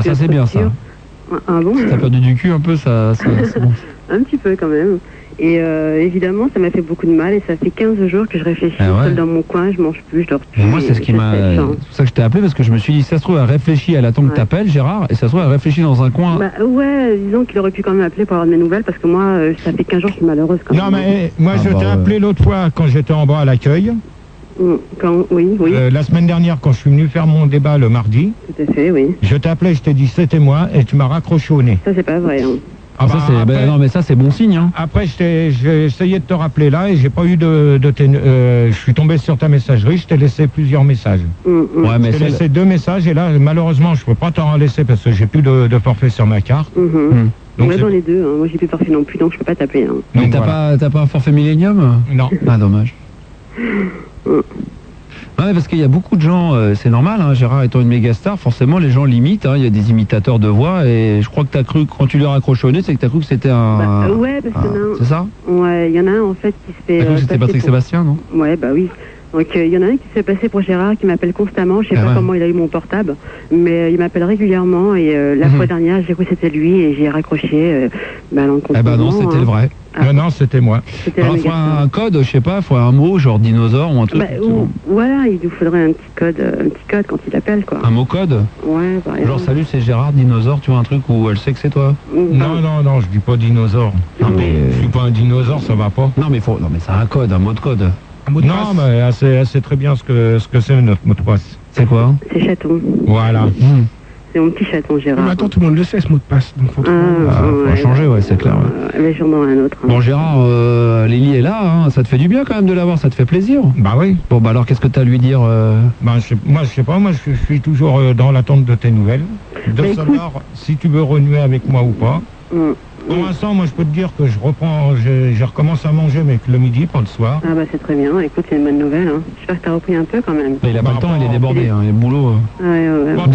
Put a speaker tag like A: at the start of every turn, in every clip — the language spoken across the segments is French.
A: ça c'est bien ça.
B: Ah bon?
A: Si t'as perdu du cul un peu, ça c'est bon.
B: Un petit peu quand même. Et évidemment, ça m'a fait beaucoup de mal et ça fait 15 jours que je réfléchis seule dans mon coin, je mange plus, je dors plus.
A: Et moi, c'est ce qui m'a... C'est pour ça que je t'ai appelé, parce que je me suis dit, ça se trouve, elle réfléchit, elle attend que t'appelles, Gérard, et ça se trouve, elle réfléchit dans un coin.
B: Bah ouais, disons qu'il aurait pu quand même appeler pour avoir de mes nouvelles, parce que moi, ça fait 15 jours que je suis malheureuse quand même.
C: Non, mais moi, je t'ai appelé l'autre fois quand j'étais en bas à l'accueil.
B: Oui.
C: La semaine dernière, quand je suis venu faire mon débat le mardi.
B: Tout à fait, oui.
C: Je t'ai appelé, je t'ai dit c'était moi, et tu m'as raccroché au nez.
B: Ça, c'est pas vrai, hein.
A: Ah bah, non mais ça c'est bon signe hein.
C: Après j'ai essayé de te rappeler là et j'ai pas eu je suis tombé sur ta messagerie, je t'ai laissé plusieurs messages.
A: Ouais, mais
C: je t'ai laissé 2 messages et là malheureusement je peux pas t'en laisser parce que j'ai plus de forfait sur ma carte.
B: Donc moi dans les deux, hein. Moi j'ai plus de forfait non plus donc je peux pas taper. Hein.
A: Mais t'as pas un forfait Millennium?
C: Non.
A: Ah dommage. Ouais, parce qu'il y a beaucoup de gens, c'est normal, hein, Gérard étant une méga star, forcément les gens l'imitent, hein, il y a des imitateurs de voix et je crois que t'as cru, quand tu lui as raccroché au nez, c'est que t'as cru que c'était un...
B: ouais, parce que
A: c'est ça?
B: Ouais, il y en a un en fait qui se fait...
A: T'as cru que c'était Patrick Sébastien, non?
B: Ouais, bah oui. Donc il y en a un qui se fait passer pour Gérard, qui m'appelle constamment, je sais pas comment il a eu mon portable, mais il m'appelle régulièrement et la fois dernière j'ai cru que c'était lui et j'ai raccroché
A: Eh ben non, c'était le vrai.
C: Non, c'était moi.
A: Alors, il faut un code, je sais pas, il faut un mot, genre dinosaure ou un truc.
B: Voilà, il nous faudrait un petit code quand il appelle, quoi.
A: Un mot code?
B: Ouais, par exemple.
A: Genre, salut, c'est Gérard, dinosaure, tu vois, un truc où elle sait que c'est toi?
C: Non, je dis pas dinosaure.
A: Non, mais...
C: Je suis pas un dinosaure, ça va pas.
A: Non, mais c'est un code, un mot de code.
C: Non, mais elle sait très bien ce que c'est notre mot de passe.
A: C'est quoi?
B: C'est chaton.
C: Voilà.
B: C'est mon petit chaton, Gérard.
D: Mais attends, tout le monde le sait, ce mot de passe. Donc faut
A: changer, ouais, c'est clair.
B: Mais j'en ai un autre.
A: Bon, Gérard, Lily est là, hein, ça te fait du bien quand même de l'avoir, ça te fait plaisir.
C: Bah oui.
A: Bon, bah alors, qu'est-ce que t'as à lui dire
C: Moi, je sais pas, moi, je suis toujours dans l'attente de tes nouvelles. De savoir si tu veux renouer avec moi ou pas. Pour l'instant, moi, je peux te dire que je recommence à manger, mais que le midi, pas le soir.
B: Ah bah c'est très bien, écoute, c'est une bonne nouvelle. Hein. J'espère que t'as repris un peu quand même.
A: Mais il a pas le temps, il est débordé, il est boulot.
B: Ouais.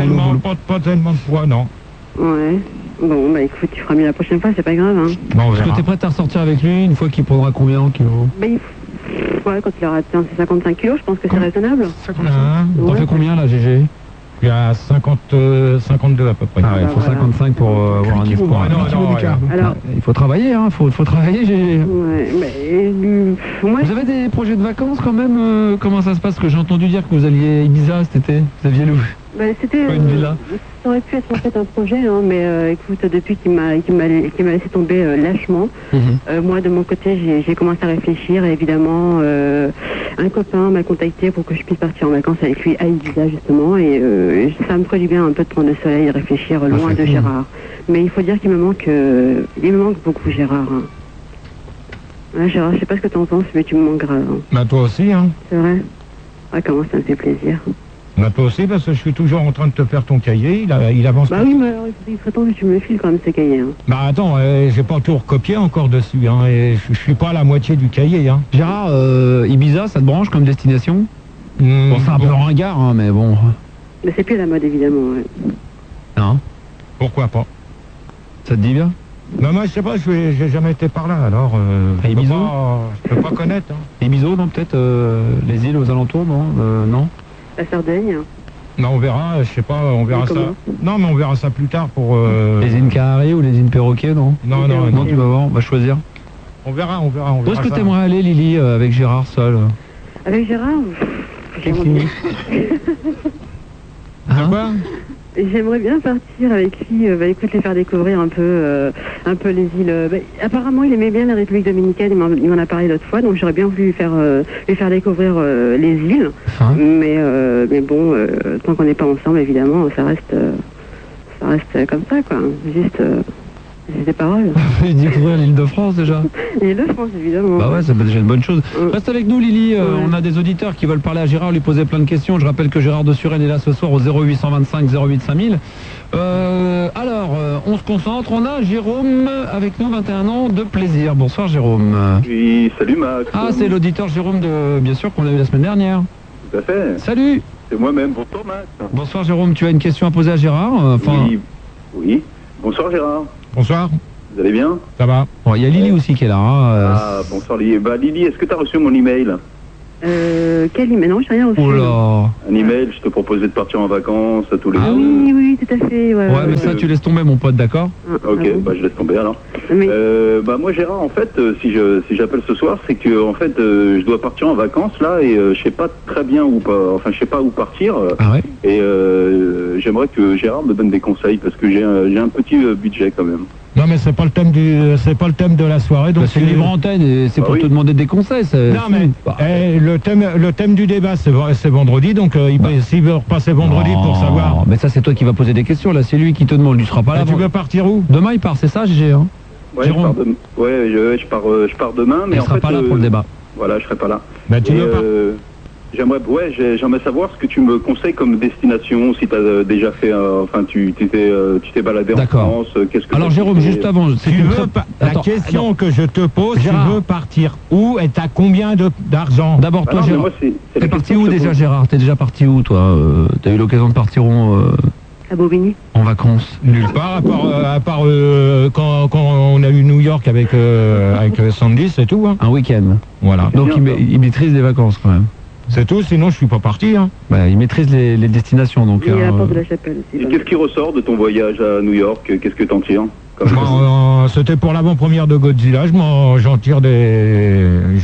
C: Pas tellement de poids, non.
B: Ouais. Bon, bah écoute, tu feras mieux la prochaine fois, c'est pas grave. Hein.
A: Bon, est-ce que t'es prête à ressortir avec lui une fois qu'il prendra combien en kilos?
B: Bah, ouais, quand il aura atteint ses 55 kilos, je pense que c'est raisonnable.
A: T'en fais combien là, GG?
C: Il y a 52 à peu près.
A: Ah ouais, il faut 55 pour avoir un espoir. Alors, il faut travailler, hein, faut travailler, GG.
B: Ouais, mais moi...
A: Vous avez des projets de vacances quand même? Comment ça se passe? Parce que j'ai entendu dire que vous alliez à Ibiza cet été. Vous aviez
B: c'était
A: une villa.
B: Ça aurait pu être en fait un projet, hein, mais écoute, depuis qu'il m'a laissé tomber lâchement, moi de mon côté j'ai commencé à réfléchir et évidemment un copain m'a contacté pour que je puisse partir en vacances avec lui à Ibiza justement et ça me ferait du bien un peu de prendre le soleil et réfléchir loin de Gérard. Mais il faut dire qu'il me manque beaucoup Gérard. Hein. Ouais, Gérard, je sais pas ce que tu en penses, mais tu me manques grave. Hein.
C: Bah toi aussi, hein.
B: C'est vrai. Ah, comment ça me fait plaisir.
C: Bah toi aussi, parce que je suis toujours en train de te faire ton cahier, il avance.
B: Bah oui, mais alors il serait temps que tu me le files quand même ce cahier. Hein.
C: Bah attends, j'ai pas tout recopié encore dessus, hein, et je suis pas à la moitié du cahier, hein.
A: Gérard, Ibiza, ça te branche comme destination? Bon, c'est un peu ringard, hein, mais bon.
B: Mais c'est plus à la mode, évidemment, ouais.
A: Non.
C: Pourquoi pas?
A: Ça te dit bien?
C: Non, moi je sais pas, j'ai jamais été par là, alors je peux pas connaître. Hein.
A: Ibiza, non, peut-être les îles aux alentours, non?
B: La Sardaigne.
C: Non, on verra, je sais pas, on verra ça. Non, mais on verra ça plus tard pour...
A: Les îles Canaries ou les îles Perroquets, non?
C: Non,
A: tu vas voir, on va choisir.
C: On verra.
A: Où est-ce que t'aimerais aller, Lily, avec Gérard seul?
B: Avec Gérard
C: Quoi?
B: J'aimerais bien partir avec lui, écoute, les faire découvrir un peu les îles. Apparemment, il aimait bien la République dominicaine, il m'en a parlé l'autre fois, donc j'aurais bien voulu lui faire découvrir les îles. Mais bon, tant qu'on n'est pas ensemble, évidemment, ça reste comme ça, quoi. Juste des paroles.
A: Découvrir l'île de France déjà.
B: L'île de France, évidemment.
A: Bah ouais, c'est déjà une bonne chose. Reste avec nous, Lily. On a des auditeurs qui veulent parler à Gérard, lui poser plein de questions. Je rappelle que Gérard de Suresnes est là ce soir au 0825 08 5000. Alors, on se concentre. On a Jérôme avec nous, 21 ans, de Plaisir. Bonsoir, Jérôme.
E: Oui, salut Max.
A: Ah, c'est l'auditeur Jérôme, bien sûr, qu'on a eu la semaine dernière.
E: Tout à fait.
A: Salut.
E: C'est moi-même. Bonsoir, Max.
A: Bonsoir, Jérôme. Tu as une question à poser à Gérard?
E: Oui. Bonsoir, Gérard.
C: Bonsoir.
E: Vous allez bien?
C: Ça va.
A: Bon, il y a Lily aussi qui est là.
E: Ah, bonsoir Lily. Lily, est-ce que tu as reçu mon email?
B: Quel email? Non, j'ai rien reçu.
A: Oh là.
E: Un email, je te proposais de partir en vacances tous les
B: Ah
E: jours.
B: oui, oui, tout à fait.
A: Ouais, mais ça, tu laisses tomber, mon pote, d'accord?
E: Ok,
B: bon
E: bah je laisse tomber alors.
B: Mais-
E: Moi Gérard, en fait, si j'appelle ce soir, c'est que en fait, je dois partir en vacances là et je sais pas très bien où pas, enfin je sais pas où partir.
A: Ah ouais?
E: Et j'aimerais que Gérard me donne des conseils parce que j'ai un petit budget quand même.
C: Non, mais c'est pas le thème c'est pas le thème de la soirée. Donc
A: Bah, c'est une libre antenne et c'est
E: Ah
A: pour
E: oui.
A: te demander des conseils.
C: Non, mais
A: Bah,
C: le thème du débat, c'est vendredi, donc s'il veut repasser vendredi pour
A: non,
C: savoir.
A: Mais ça, c'est toi qui vas poser des questions. Là, c'est lui qui te demande. Il sera pas là.
C: Tu veux partir où?
A: Demain, il part, c'est ça, GG, hein?
E: Ouais,
A: Jérôme.
E: je pars demain, mais
A: Il
E: en
A: sera
E: fait,
A: pas là pour le débat.
E: Voilà, je serai pas là.
C: Bah, tu
E: Et,
C: veux pas.
E: j'aimerais savoir ce que tu me conseilles comme destination, si tu as déjà fait, tu t'es baladé en
A: D'accord.
E: France, qu'est-ce que
A: Alors,
E: t'as
A: Jérôme,
E: kiffé
A: juste avant, c'est
C: Tu
A: une
C: veux
A: très-
C: pas-
A: Attends,
C: la question
A: non.
C: que je te pose,
A: Gérard.
C: tu veux partir où et t'as combien d'argent?
A: D'abord,
E: Ah
A: toi,
E: non, mais
A: Gérard.
E: moi, c'est
A: T'es
E: la
A: parti
E: question
A: où
E: que je te
A: déjà,
E: pose.
A: Gérard? T'es déjà parti où, toi? T'as eu l'occasion de partir où,
B: À Bobigny.
A: en vacances?
C: Nulle part, à part quand on a eu New York avec Sandy, c'est tout. Hein.
A: Un week-end.
C: Voilà.
A: Donc,
E: bien, ça.
A: il maîtrise les vacances, quand même.
C: C'est tout, sinon je suis pas parti. Hein.
A: Bah, il maîtrise les destinations, donc.
B: Et à la porte de la chapelle aussi.
E: Et qu'est-ce qui ressort de ton voyage à New York? Qu'est-ce que t'en tires comme-
C: C'était pour l'avant-première de Godzilla, j'en tire des...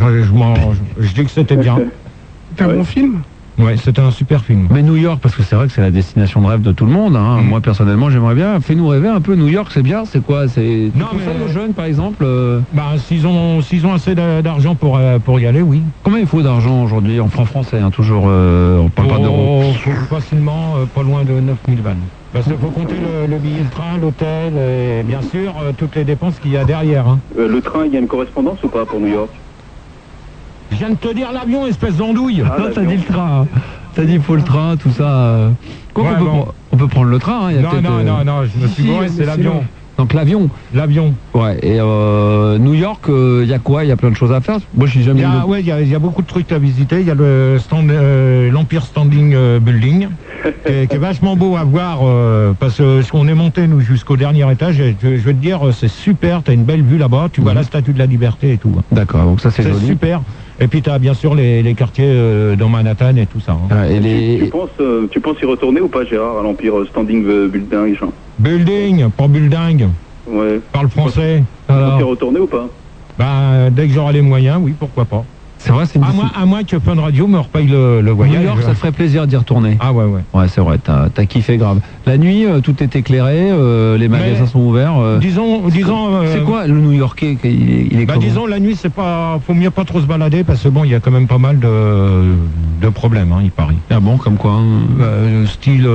C: Je dis que c'était bien.
D: C'est un
E: Ouais.
D: bon film.
C: Ouais, c'était un super film.
A: Mais New York, parce que c'est vrai que c'est la destination de rêve de tout le monde. Hein. Moi, personnellement, j'aimerais bien. Fais-nous rêver un peu. New York, c'est bien. C'est quoi? Tu
C: Non,
A: conseilles
C: mais-
A: aux jeunes, par exemple.
C: Bah, s'ils ont assez d'argent pour y aller, oui.
A: Combien il faut d'argent aujourd'hui en francs français, hein, toujours, on parle pas d'euros.
C: Faut facilement pas loin de 9000 balles. Parce qu'il faut compter le billet de train, l'hôtel et bien sûr toutes les dépenses qu'il y a derrière. Hein.
E: Le train, il y a une correspondance ou pas pour New York?
C: Je viens de te dire l'avion, espèce d'andouille.
E: Ah,
A: Non, t'as
E: l'avion.
A: dit le train. Hein. T'as dit il faut le train, tout ça. Quoi
C: Ouais,
A: qu'on peut,
C: bon.
A: on peut prendre le train. Hein, il y a
C: Non,
A: peut-être,
C: non, je me suis
D: Si,
C: gouré,
D: mais
C: c'est
D: c'est
C: l'avion.
D: long.
A: Donc l'avion.
C: L'avion.
A: Ouais. Et New York, il y a quoi? Il y a plein de choses à faire. Moi, je suis jamais.
C: Il y a beaucoup de trucs à visiter. Il y a l'Empire Standing Building, qui est vachement beau à voir, parce qu'on est monté, nous, jusqu'au dernier étage. Et je vais te dire, c'est super, tu as une belle vue là-bas, tu vois la Statue de la Liberté et tout.
A: D'accord. Donc ça, c'est
C: C'est
A: joli.
C: super. Et puis tu as bien sûr les quartiers dans Manhattan et tout ça. Hein.
A: Et
E: Tu penses y retourner ou pas, Gérard, à l'Empire Standing Building, genre?
C: Building, pas building.
E: Ouais.
C: Parle français.
E: Tu penses y
A: Alors,
E: retourner ou pas?
C: Bah, dès que j'aurai les moyens, oui, pourquoi pas.
A: c'est vrai, c'est une
C: À moins que Fun Radio me repaye le voyage.
A: New York, ça te ferait plaisir d'y retourner.
C: Ah ouais.
A: Ouais, c'est vrai, t'as kiffé grave. La nuit, tout est éclairé, les magasins sont ouverts.
C: Disons.
A: C'est quoi le New-Yorkais? Il est
C: Bah,
A: comment?
C: disons, la nuit, faut mieux pas trop se balader parce que bon, il y a quand même pas mal de problèmes, hein, il paraît.
A: Ah bon, comme quoi? Hein.
C: Style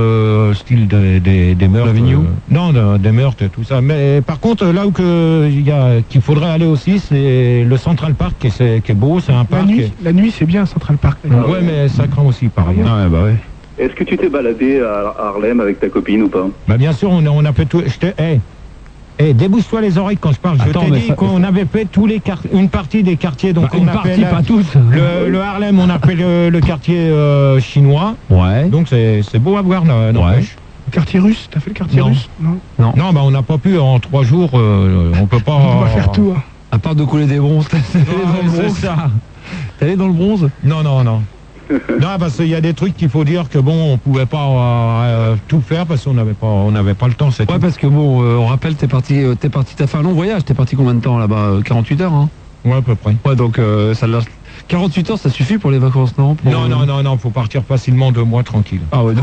C: des meurtres.
A: L'avenue
C: Non, des meurtres et tout ça. Mais par contre, là où qu'il faudrait aller aussi, c'est le Central Park qui est beau, c'est un parc.
D: La nuit, c'est bien Central Park.
C: Ouais, mais ça craint aussi, pareil. hein.
A: Ah ouais, bah ouais.
E: Est-ce que tu t'es baladé à Harlem avec ta copine ou pas?
C: Bah, bien sûr, on a fait tout. Débouche-toi les oreilles quand je parle. Je
A: Attends,
C: t'ai
A: mais
C: dit
A: ça-
C: qu'on avait fait une partie des quartiers. Donc
A: Bah,
C: on
A: une
C: a
A: partie,
C: fait
A: pas tous.
C: le Harlem, on a fait le quartier chinois.
A: Ouais.
C: Donc c'est beau à voir, n'empêche.
D: Le quartier russe, t'as fait le quartier
C: Non.
D: russe? Non.
C: Non, bah on n'a pas pu en 3 jours. On peut pas.
D: On va faire tout. Hein.
A: À part de couler des bronzes, t'es allé dans le
C: c'est
A: bronze.
C: ça.
A: T'es allé dans le bronze?
C: Non. Non, parce qu'il y a des trucs qu'il faut dire que bon, on pouvait pas tout faire parce qu'on n'avait pas le temps. C'est
A: Ouais,
C: tout.
A: parce que bon, on rappelle, t'as fait un long voyage. T'es parti combien de temps là-bas? 48 heures, hein?
C: Ouais, à peu près.
A: Ouais, donc 48 heures, ça suffit pour les vacances, non? Pour,
C: Non, faut partir facilement 2 mois tranquille.
A: Ah ouais, non.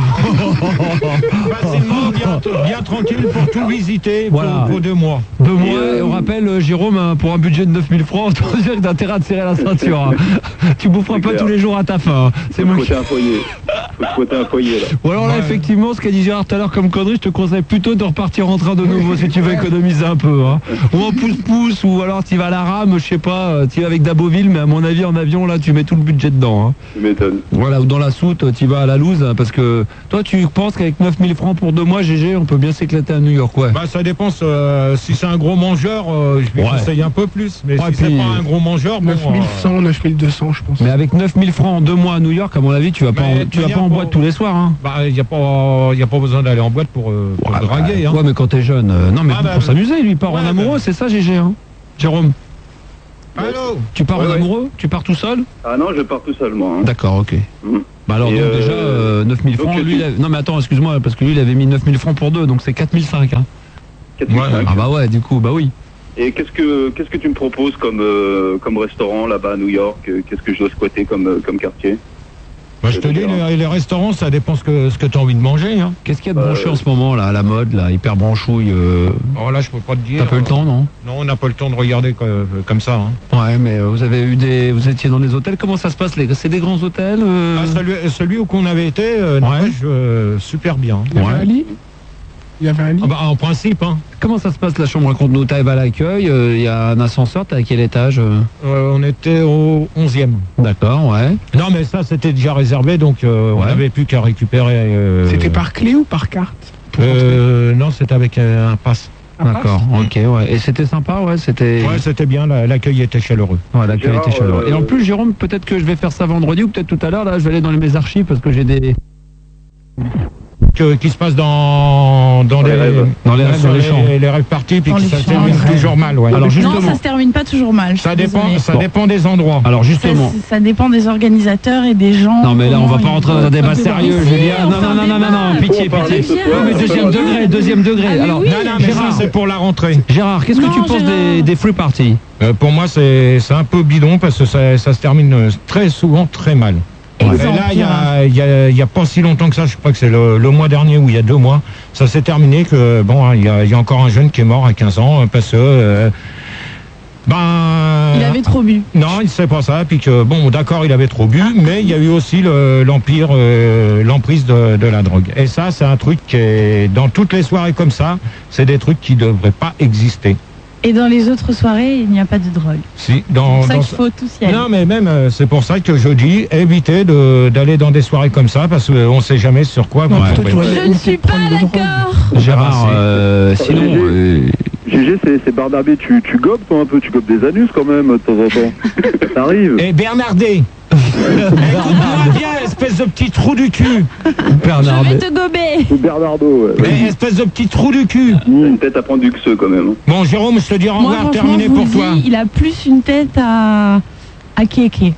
C: Facilement, bien tranquille pour tout visiter
A: Voilà.
C: pour 2 mois.
A: 2 mois, et on rappelle, Jérôme, hein, pour un budget de 9000 francs, on dirait que t'as intérêt à te serrer la ceinture. Hein. Tu boufferas
E: C'est
A: pas
E: clair.
A: tous les jours à ta faim. Hein. C'est
E: Faut
A: moi
E: te
A: qui...
E: fouetter un foyer. Faut te fouetter un foyer, là.
A: Ou alors là,
C: Ouais.
A: effectivement, ce qu'a dit Gérard tout à l'heure comme connerie, je te conseille plutôt de repartir en train de nouveau si tu veux économiser un peu. Hein. Ou en pouce-pouce, ou alors tu vas à la rame, je sais pas, tu vas avec Daboville, mais à mon avis, en avion, là, tu mets tout le budget dedans. Hein.
E: Tu m'étonnes.
A: Voilà, ou dans la soute, tu vas à la loose, hein, parce que toi, tu penses qu'avec 9000 francs pour 2 mois, GG, on peut bien s'éclater à New York, ouais.
C: Bah ça dépend, si c'est un gros mangeur, je lui
A: Ouais.
C: conseille un peu plus. Mais
A: Ouais,
C: si c'est
A: puis-
C: pas un gros mangeur, bon...
D: 9100, 9200, je pense.
A: Mais avec 9000 francs en 2 mois à New York, à mon avis, tu vas pas,
C: Mais
A: tu vas
C: tenir
A: pas en
C: pour-
A: boîte tous les soirs. Hein.
C: il n'y a pas besoin d'aller en boîte pour se draguer. Hein.
A: Ouais, mais quand t'es jeune, non, mais
C: Ah, bah,
A: pour s'amuser, lui, part en
C: ouais,
A: amoureux,
C: bah.
A: c'est ça, GG, hein. Jérôme.
C: Allô?
A: Tu pars en
E: Ouais.
A: amoureux? Tu pars tout seul?
E: Ah non, je pars tout seul, moi. Hein.
A: D'accord, ok.
E: Mhm.
A: Bah alors,
E: Et
A: donc déjà, 9000
E: donc,
A: francs. Lui, non, mais attends, excuse-moi, parce que lui, il avait mis 9000 francs pour deux, donc c'est 4005. Hein.
E: 4,5.
A: Ah bah ouais, du coup, bah oui.
E: Et qu'est-ce que tu me proposes comme restaurant là-bas à New York? Qu'est-ce que je dois squatter comme quartier?
C: Bah, je te dis, les restaurants, ça dépend ce que tu as envie de manger. Hein.
A: Qu'est-ce qu'il y a de branché en ce moment, là, à la mode, là, hyper branchouille
C: Oh, là, je peux pas te dire.
A: T'as pas eu le temps, non?
C: Non, on n'a pas le temps de regarder comme ça. Hein.
A: Ouais, mais vous avez eu vous étiez dans des hôtels, comment ça se passe? C'est des grands hôtels
C: Ah, celui où qu'on avait été, super bien.
D: Il y avait un lit. Il y avait un lit.
C: Ah bah, en principe, hein.
A: Comment ça se passe, la chambre? Raconte-nous, t'arrives à l'accueil, il y a un ascenseur, t'es à quel étage
C: On était au 11e.
A: D'accord, ouais.
C: Non, mais ça, c'était déjà réservé, donc on n'avait plus qu'à récupérer.
D: C'était par clé ou par carte pour rentrer
C: Non, c'était avec un pass.
D: Un
A: D'accord,
D: pass
A: ok, ouais. Et c'était sympa, ouais, c'était...
C: Ouais, c'était bien, l'accueil était chaleureux.
A: Ouais, l'accueil
E: Gérard,
A: était chaleureux. Et en plus, Jérôme, peut-être que je vais faire ça vendredi ou peut-être tout à l'heure, là, je vais aller dans mes archives parce que j'ai des...
C: Qui se passe dans
E: les rêves.
A: Dans les rêves, dans les champs.
C: les rêves partis, puis
F: Dans
C: que
F: les
C: ça
F: champs,
C: termine
F: ouais.
C: toujours mal. Ouais.
A: Alors
F: Non,
A: justement,
F: ça se termine pas toujours mal.
C: ça
F: je suis désolée.
C: dépend des endroits.
A: alors justement...
F: Ça dépend des organisateurs et des gens.
A: Non mais là on va pas
F: comment
A: rentrer
F: ils-
A: dans un débat sérieux,
F: Si,
A: Julien.
F: on
A: Non,
F: fait
A: non,
F: un
A: non, non, non, non,
F: débat.
A: pitié,
E: Faut en parler
A: pitié.
E: ce soir.
A: Non, mais deuxième degré.
F: Ah, mais
A: Alors,
F: oui.
C: Non, mais ça
A: Gérard,
C: c'est pour la rentrée.
A: Gérard, qu'est-ce que
F: Non,
A: tu penses
F: Gérard.
A: des free parties?
C: Pour moi, c'est un peu bidon parce que ça se termine très souvent très mal.
F: Exemple,
C: Et là,
F: Gérard.
C: il y a pas si longtemps que ça, je crois que c'est le mois dernier ou il y a 2 mois, ça s'est terminé que, bon, il y a encore un jeune qui est mort à 15 ans parce que,
F: Il avait trop bu.
C: non, il sait pas ça, puis que, bon, d'accord, il avait trop bu, mais il y a eu aussi l'emprise de la drogue. Et ça, c'est un truc qui est, dans toutes les soirées comme ça, c'est des trucs qui devraient pas exister.
F: Et dans les autres soirées, il n'y a pas de drogue.
C: Si,
F: C'est pour ça
C: dans-
F: qu'il faut tous y aller.
C: Non, mais même, c'est pour ça que je dis, évitez d'aller dans des soirées comme ça, parce qu'on sait jamais sur quoi
D: Non,
C: vous
D: toi, tu
C: tomber.
D: vas
F: Je ne suis pas d'accord.
A: Gérard, sinon...
E: GG, c'est Barnabé, tu gobes toi un peu, tu gobes des anus quand même de temps en temps. Ça arrive.
C: Et Bernardet écoute-moi bien, espèce de petit trou du cul.
A: Bernard,
F: Je vais te gober.
E: Ou Bernardo, ouais.
C: Mais espèce de petit trou du cul.
E: T'as une tête à prendre du xeux quand même.
C: Bon, Jérôme, je te dis au
F: Moi,
C: revoir,
F: franchement,
C: terminé
F: je vous
C: pour
F: le
C: toi.
F: dis, il a plus une tête à Kéké.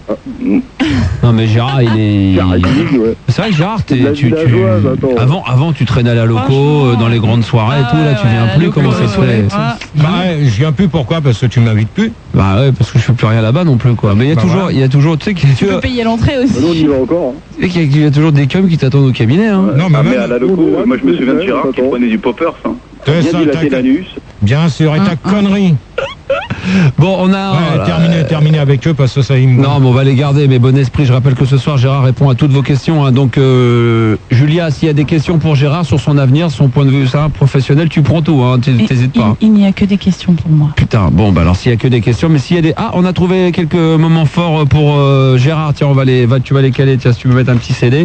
A: non mais Gérard, il est...
E: Carrément, ouais.
A: C'est vrai que Gérard,
E: C'est de la villageoise, attends.
A: avant tu traînais à la loco,
F: Franchement,
A: dans les grandes soirées et tout, là tu viens plus, comment ça se fait?
C: Bah, je viens plus, pourquoi? Parce que tu m'invites plus.
A: Bah ouais, parce que je fais plus rien là-bas non plus quoi. Mais il y a
C: Bah
A: toujours,
C: voilà.
A: il y a toujours, tu sais
F: Tu peux payer l'entrée
E: Bah, nous, on y
F: aussi.
E: va encore.
A: qu'il y a toujours des cums qui t'attendent au cabinet. Hein.
C: Non, mais
E: Ah, mais
C: même-
E: à la loco,
B: Ouais,
E: moi je me souviens de
B: ouais,
E: Gérard qui
B: attends.
E: prenait du poppers. Hein.
C: C'est
E: Bien
C: ça,
E: dilaté l'anus.
C: Bien sûr, et ta connerie.
A: Bon, on a...
C: Ouais, terminé avec eux, parce que ça, ils me...
A: Non, mais on va les garder, mais bon esprit, je rappelle que ce soir, Gérard répond à toutes vos questions. Hein. Donc, Julia, s'il y a des questions pour Gérard sur son avenir, son point de vue ça, professionnel, tu prends tout, hein, t'hésites pas.
F: Il n'y a que des questions pour moi.
A: Putain, bon, bah alors s'il y a que des questions, mais s'il y a des... Ah, on a trouvé quelques moments forts pour Gérard, tiens, tu vas les caler, tiens, si tu veux mettre un petit CD.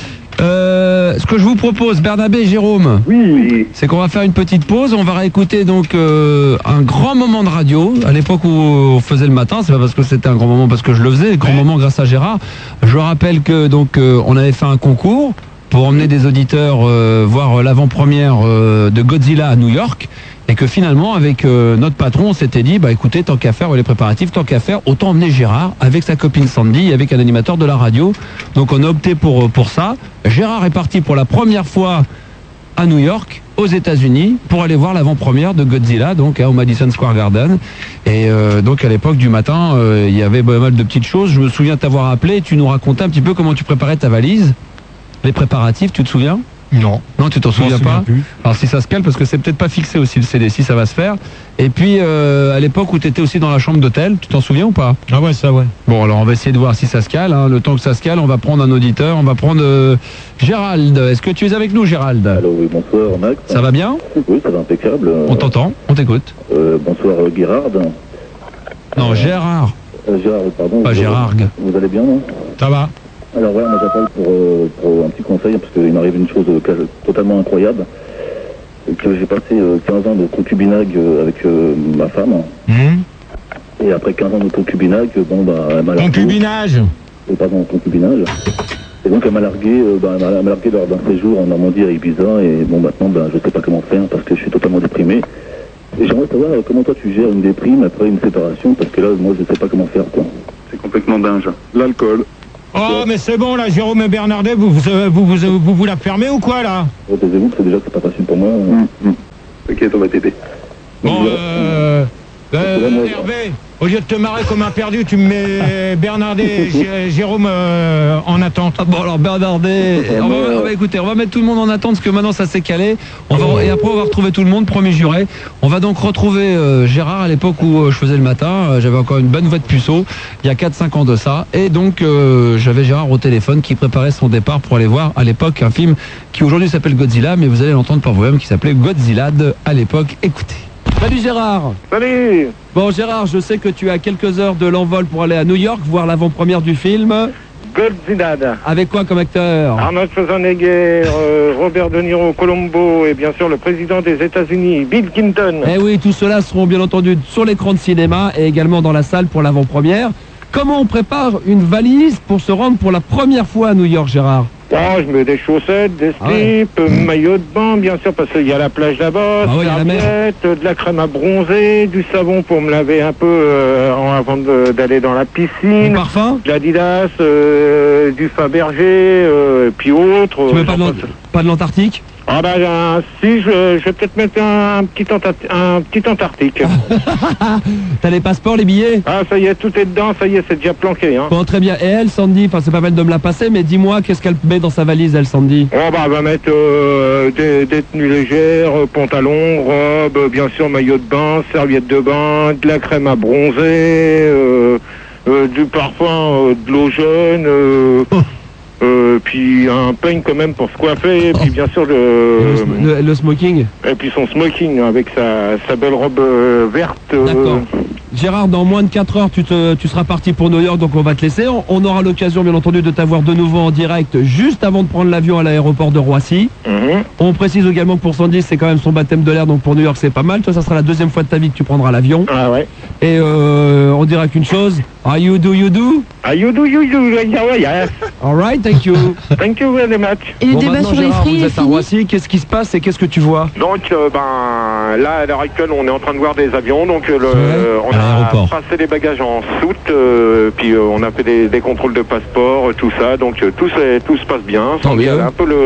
A: Ce que je vous propose, Bernabé et Jérôme,
E: Oui.
A: c'est qu'on va faire une petite pause. On va réécouter donc un grand moment de radio. À l'époque où on faisait le matin, c'est pas parce que c'était un grand moment, parce que je le faisais, grand moment grâce à Gérard. Je rappelle que donc on avait fait un concours pour emmener des auditeurs voir l'avant-première de Godzilla à New York. Et que finalement, avec notre patron, on s'était dit, bah écoutez, tant qu'à faire, les préparatifs, tant qu'à faire, autant emmener Gérard avec sa copine Sandy, avec un animateur de la radio. Donc on a opté pour ça. Gérard est parti pour la première fois à New York, aux États-Unis, pour aller voir l'avant-première de Godzilla, donc au Madison Square Garden. Et donc à l'époque du matin, il y avait pas mal de petites choses. Je me souviens t'avoir appelé, tu nous racontais un petit peu comment tu préparais ta valise, les préparatifs, tu te souviens ?
C: Non.
A: Non, tu t'en
C: Je m'en
A: souviens pas
C: plus.
A: Alors si ça se cale, parce que c'est peut-être pas fixé aussi le CD, si ça va se faire. Et puis à l'époque où tu étais aussi dans la chambre d'hôtel, tu t'en souviens ou pas?
C: Ah ouais, ça, ouais.
A: Bon, alors on va essayer de voir si ça se cale. Hein. Le temps que ça se cale, on va prendre un auditeur, on va prendre Gérald. Est-ce que tu es avec nous, Gérald?
E: Alors oui, bonsoir Max.
A: Ça va bien?
E: Oui, ça va impeccable.
A: On t'entend, on t'écoute.
E: Bonsoir Gérard.
A: Non, Gérard,
E: Gérard, pardon.
A: pas Gérard.
E: Vous allez bien, non?
C: Ça va.
E: Alors voilà, moi j'appelle pour un petit conseil, parce qu'il m'arrive une chose totalement incroyable. Que j'ai passé 15 ans de concubinage avec ma femme. Et après 15 ans de concubinage, bon bah elle m'a largué.
C: Concubinage.
E: Pardon, concubinage. Et donc elle m'a largué, elle m'a largué lors d'un séjour en Normandie à Ibiza. Et bon maintenant, je sais pas comment faire parce que je suis totalement déprimé. Et j'aimerais savoir comment toi tu gères une déprime après une séparation, parce que là, moi, je sais pas comment faire, quoi.
G: C'est complètement dingue. L'alcool.
C: Oh, mais c'est bon, là, Jérôme et Bernardet, vous la fermez ou quoi, là?
E: Taisez-vous, parce que déjà, c'est pas facile pour moi.
G: T'inquiète, on va t'aider.
C: Bon, Hervé, au lieu de te marrer comme un perdu, tu me mets Bernardet et Jérôme en attente.
A: Ah bon, alors Bernardet, écoutez, on va mettre tout le monde en attente parce que maintenant ça s'est calé. Et après on va retrouver tout le monde, premier juré. On va donc retrouver Gérard à l'époque où je faisais le matin. J'avais encore une bonne voix de puceau, il y a 4-5 ans de ça. Et donc j'avais Gérard au téléphone qui préparait son départ pour aller voir à l'époque un film qui aujourd'hui s'appelle Godzilla, mais vous allez l'entendre par vous-même, qui s'appelait Godzilla à l'époque. Écoutez. Salut Gérard.
H: Salut.
A: Bon Gérard, je sais que tu as quelques heures de l'envol pour aller à New York voir l'avant-première du film.
H: Godzilla.
A: Avec quoi comme acteur?
H: Arnold Schwarzenegger, Robert De Niro, Colombo et bien sûr le président des États-Unis, Bill Clinton.
A: Eh oui, tous ceux-là seront bien entendu sur l'écran de cinéma et également dans la salle pour l'avant-première. Comment on prépare une valise pour se rendre pour la première fois à New York, Gérard?
H: Je mets des chaussettes, des slips, maillot de bain, bien sûr, parce qu'il y a la plage là-bas, de la crème à bronzer, du savon pour me laver un peu avant d'aller dans la piscine.
A: Du parfum?
H: De l'Adidas, du Fabergé, puis autres.
A: Tu mets pas de l'Antarctique?
H: Ah si, je vais peut-être mettre un petit Antarctique.
A: T'as les passeports, les billets?
H: Ah, ça y est, tout est dedans, ça y est, c'est déjà planqué. Hein.
A: Bon, très bien. Et elle, Sandy, c'est pas mal de me la passer, mais dis-moi, qu'est-ce qu'elle met dans sa valise, elle, Sandy?
H: Elle va mettre des tenues légères, pantalons, robes, bien sûr, maillot de bain, serviette de bain, de la crème à bronzer, du parfum, de l'eau jaune... puis un peigne quand même pour se coiffer, et puis bien sûr
A: le smoking.
H: Et puis son smoking avec sa belle robe verte.
A: D'accord. Gérard, dans moins de 4 heures, tu seras parti pour New York, donc on va te laisser. On aura l'occasion, bien entendu, de t'avoir de nouveau en direct juste avant de prendre l'avion à l'aéroport de Roissy. On précise également que pour Sandy, c'est quand même son baptême de l'air, donc pour New York, c'est pas mal. Toi, ça sera la deuxième fois de ta vie que tu prendras l'avion.
H: Ah ouais.
A: Et on dira qu'une chose. You do.
H: You do. Yes.
A: All right, thank you.
H: Thank you very much.
F: Et le débat sur les fruits,
A: vous êtes à Roissy. Qu'est-ce qui se passe et qu'est-ce que tu vois?
H: Donc, là, à l'heure actuelle, on est en train de voir des avions. Donc, on a passé les bagages en soute, puis on a fait des contrôles de passeport, tout ça. Donc, tout se passe bien.
A: Tant mieux.
H: Un peu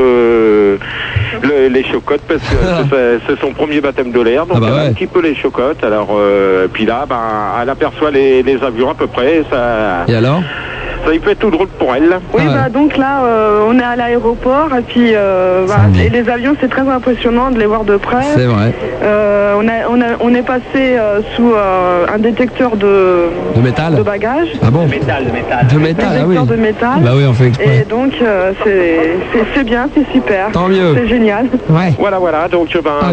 H: les chocottes, parce que c'est son premier baptême de l'air. Donc, un petit peu les chocottes. Alors, puis là, elle aperçoit les avions à peu près. Ça,
A: et alors?
H: Ça y peut être tout drôle pour elle.
I: Oui, donc là, on est à l'aéroport et puis et les avions, c'est très impressionnant de les voir de près.
A: C'est vrai.
I: On est passé sous un détecteur de
A: métal,
I: de bagages.
A: Ah bon?
I: De métal,
A: détecteur
I: de métal.
A: Bah oui, on fait exprès.
I: Et donc c'est bien, c'est super.
A: Tant mieux.
I: C'est génial.
A: Ouais.
H: Voilà. Donc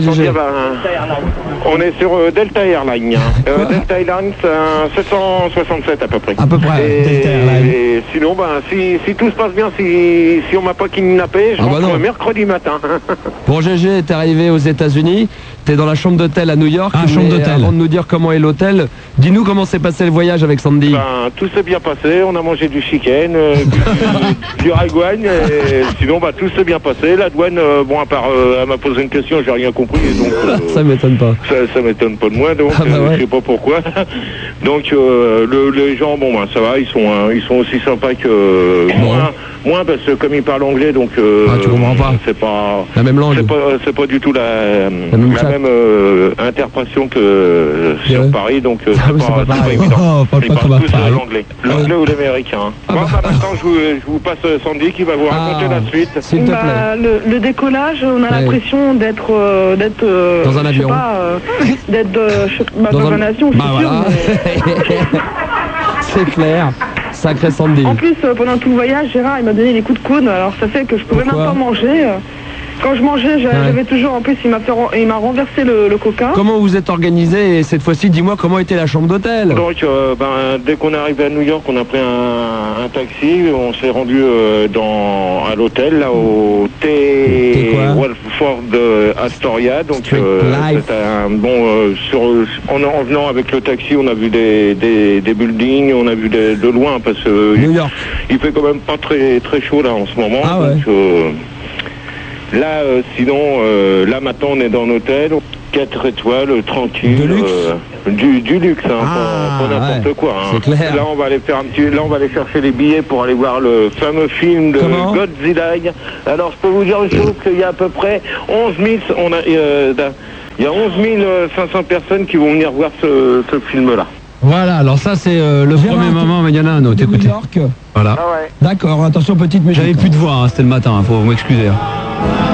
H: on est sur Delta Airlines. Delta Airlines, 767 à peu près.
A: À peu près. Delta Airlines.
H: Et sinon, si tout se passe bien, si on m'a pas kidnappé, je rentre mercredi matin.
A: Bon, GG, t'es arrivé aux États-Unis, t'es dans la chambre d'hôtel à New York.
C: Chambre d'hôtel.
A: Avant de nous dire comment est l'hôtel, dis-nous comment s'est passé le voyage avec Sandy.
H: Tout s'est bien passé, on a mangé du chicken, du ragogne, et sinon tout s'est bien passé. La douane, à part elle m'a posé une question, j'ai rien compris, donc
A: ça m'étonne pas.
H: Ça m'étonne pas de moi, donc je sais pas pourquoi. Donc les gens, ça va, ils sont aussi sympas que moi, parce que comme ils parlent anglais, donc
A: tu comprends pas.
H: C'est pas
A: la même langue.
H: C'est pas du tout la même interprétation que sur Paris, donc c'est pas évident. Ils parlent tous l'anglais ou l'américain. Maintenant, je vous passe Sandy qui va vous raconter la suite.
A: S'il te plaît.
I: Le décollage, on a l'impression d'être
A: dans un avion.
I: D'être dans un avion, c'est sûr.
A: C'est clair. Sacré Sandy.
I: En plus, pendant tout le voyage, Gérard, il m'a donné des coups de coude, alors ça fait que je pouvais même pas manger. Quand je mangeais, j'avais toujours, en plus, il m'a renversé le coca.
A: Comment vous êtes organisé? Et cette fois-ci, dis-moi comment était la chambre d'hôtel.
H: Donc, dès qu'on est arrivé à New York, on a pris un taxi, on s'est rendu à l'hôtel, là, au T. Walford Astoria. Donc, c'était un en venant avec le taxi, on a vu des buildings, on a vu de loin, parce que
A: New York.
H: Il fait quand même pas très très chaud là en ce moment. Là, sinon, là maintenant on est dans l'hôtel. 4 étoiles, tranquille.
J: De luxe
H: du luxe, hein, pas n'importe quoi. Hein.
J: C'est clair.
H: Là, on va aller chercher les billets pour aller voir le fameux film de Godzilla. Alors, je peux vous dire une chose, qu'il y a à peu près 11 000... Il y a 11 500 personnes qui vont venir voir ce film-là.
A: Voilà, alors ça c'est le premier moment, mais il y en a un autre, écoutez.
J: New York.
A: Voilà.
H: Ah ouais.
J: D'accord, attention petite musique.
A: J'avais plus de voix, hein, c'était le matin, faut m'excuser.